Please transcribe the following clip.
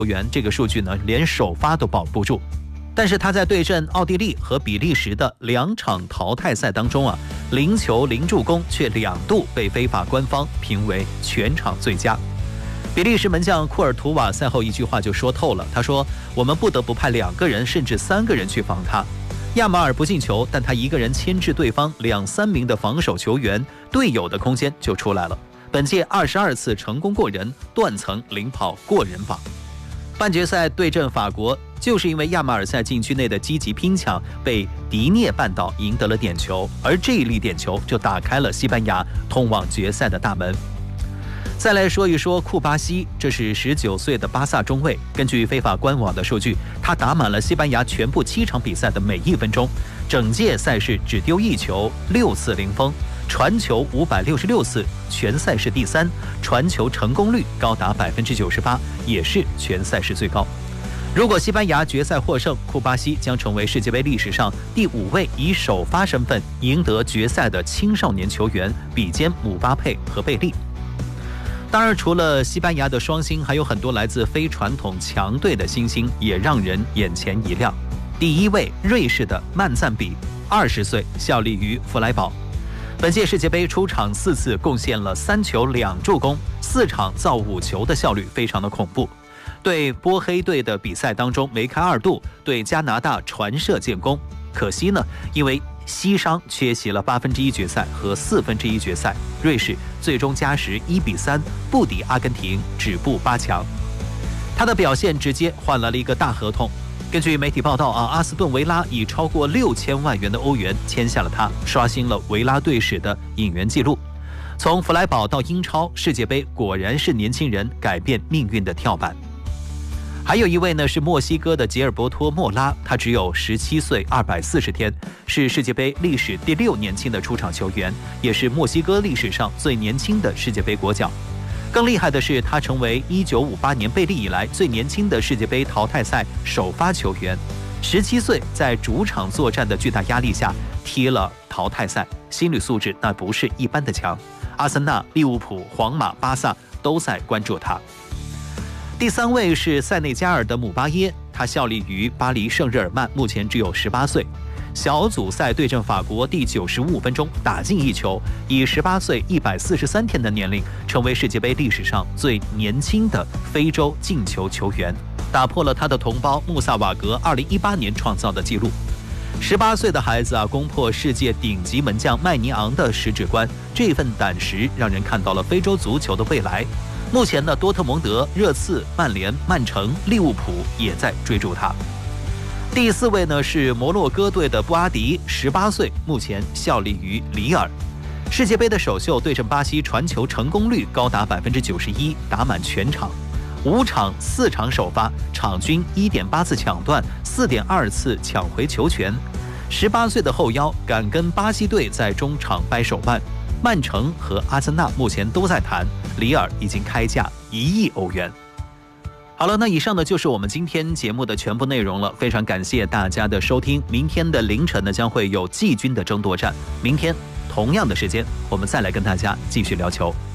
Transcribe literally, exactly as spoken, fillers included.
球员，这个数据呢连首发都保不住。但是他在对阵奥地利和比利时的两场淘汰赛当中啊，零球零助攻，却两度被非法官方评为全场最佳。比利时门将库尔图瓦赛后一句话就说透了，他说：“我们不得不派两个人甚至三个人去防他。亚马尔不进球，但他一个人牵制对方两三名的防守球员，队友的空间就出来了。本届二十二次成功过人，断层领跑过人榜。半决赛对阵法国，就是因为亚马尔在禁区内的积极拼抢，被迪涅绊倒，赢得了点球，而这一粒点球就打开了西班牙通往决赛的大门。”再来说一说库巴西，这是十九岁的巴萨中卫。根据非法官网的数据，他打满了西班牙全部七场比赛的每一分钟，整届赛事只丢一球，六次零封，传球五百六十六次，全赛事第三，传球成功率高达百分之九十八，也是全赛事最高。如果西班牙决赛获胜，库巴西将成为世界杯历史上第五位以首发身份赢得决赛的青少年球员，比肩姆巴佩和贝利。当然，除了西班牙的双星，还有很多来自非传统强队的新星，也让人眼前一亮。第一位，瑞士的曼赞比，二十岁，效力于弗莱堡。本届世界杯出场四次，贡献了三球两助攻，四场造五球的效率非常的恐怖。对波黑队的比赛当中梅开二度，对加拿大传射建功。可惜呢，因为膝伤缺席了八分之一决赛和四分之一决赛，瑞士最终加时一比三不敌阿根廷，止步八强。他的表现直接换来了一个大合同。根据媒体报道啊，阿斯顿维拉以超过六千万元的欧元签下了他，刷新了维拉队史的引援记录。从弗莱堡到英超，世界杯果然是年轻人改变命运的跳板。还有一位呢是墨西哥的杰尔伯托·莫拉，他只有十七岁二百四十天，是世界杯历史第六年轻的出场球员，也是墨西哥历史上最年轻的世界杯国脚。更厉害的是，他成为一九五八年贝利以来最年轻的世界杯淘汰赛首发球员。十七岁，在主场作战的巨大压力下踢了淘汰赛，心理素质那不是一般的强。阿森纳、利物浦、皇马、巴萨都在关注他。第三位是塞内加尔的姆巴耶，他效力于巴黎圣日耳曼，目前只有十八岁。小组赛对阵法国，第九十五分钟打进一球，以十八岁一百四十三天的年龄，成为世界杯历史上最年轻的非洲进球球员，打破了他的同胞穆萨瓦格二零一八年创造的纪录。十八岁的孩子啊，攻破世界顶级门将麦尼昂的十指关，这份胆识让人看到了非洲足球的未来。目前呢，多特蒙德、热刺、曼联、曼城、利物浦也在追逐他。第四位呢是摩洛哥队的布阿迪，十八岁，目前效力于里尔。世界杯的首秀对阵巴西，传球成功率高达百分之九十一，打满全场，五场四场首发，场均一点八次抢断，四点二次抢回球权。十八岁的后腰敢跟巴西队在中场掰手腕。曼城和阿森纳目前都在谈，里尔已经开价一亿欧元。好了，那以上呢就是我们今天节目的全部内容了，非常感谢大家的收听。明天的凌晨呢将会有季军的争夺战，明天同样的时间我们再来跟大家继续聊球。